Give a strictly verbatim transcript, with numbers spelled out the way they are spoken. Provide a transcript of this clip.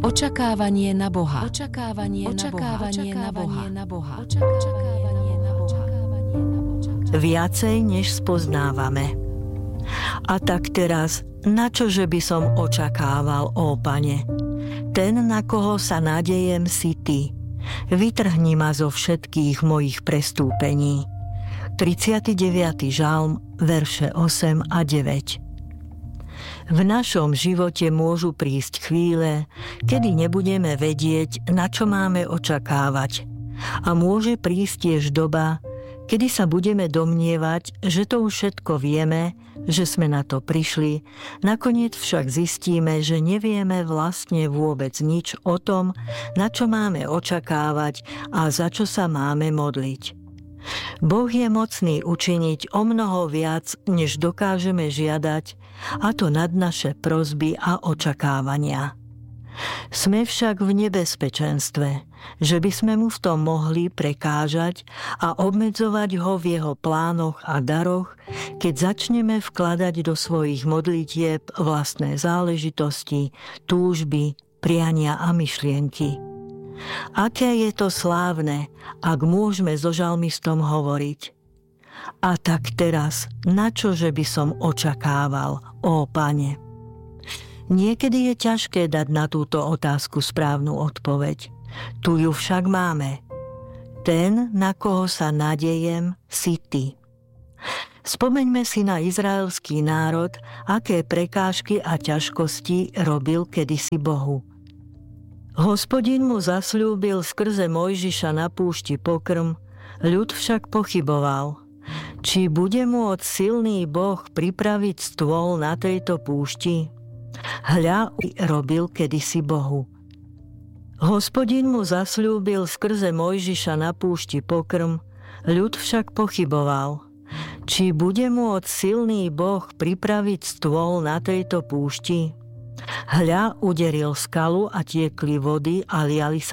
Očakávanie na Boha. Očakávanie, Očakávanie na Boha. Na Boha. Očakávanie na Boha. Viacej, než spoznávame. A tak teraz, na čože by som očakával, ó Pane? Ten, na koho sa nádejem, si Ty. Vytrhni ma zo všetkých mojich prestúpení. tridsiaty deviaty žalm, verše osem a deväť. V našom živote môžu prísť chvíle, kedy nebudeme vedieť, na čo máme očakávať. A môže prísť tiež doba, kedy sa budeme domnievať, že to už všetko vieme, že sme na to prišli, nakoniec však zistíme, že nevieme vlastne vôbec nič o tom, na čo máme očakávať a za čo sa máme modliť. Boh je mocný učiniť o mnoho viac, než dokážeme žiadať, a to nad naše prosby a očakávania. Sme však v nebezpečenstve, že by sme mu v tom mohli prekážať a obmedzovať ho v jeho plánoch a daroch, keď začneme vkladať do svojich modlitieb vlastné záležitosti, túžby, priania a myšlienky. Aké je to slávne, ak môžeme so žalmistom hovoriť: a tak teraz, na čože by som očakával, ó Pane? Niekedy je ťažké dať na túto otázku správnu odpoveď. Tu ju však máme. Ten, na koho sa nadejem, si Ty. Spomeňme si na izraelský národ, aké prekážky a ťažkosti robil kedysi Bohu. Hospodin mu zasľúbil skrze Mojžiša na púšti pokrm, ľud však pochyboval. Či bude môcť silný Boh pripraviť stôl na tejto púšti? Hľa, robil kedysi Bohu. Hospodin mu zasľúbil skrze Mojžiša na púšti pokrm, ľud však pochyboval. Či bude môcť silný Boh pripraviť stôl na tejto púšti? Hľa, uderil skalu a tiekli vody a liali sa